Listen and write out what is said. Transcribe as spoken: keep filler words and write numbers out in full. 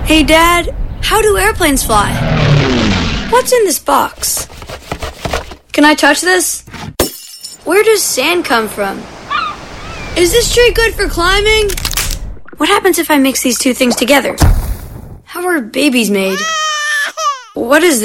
Hey, Dad, how do airplanes fly? What's in this box? Can I touch this? Where does sand come from? Is this tree good for climbing? What happens if I mix these two things together? How are babies made? What is this?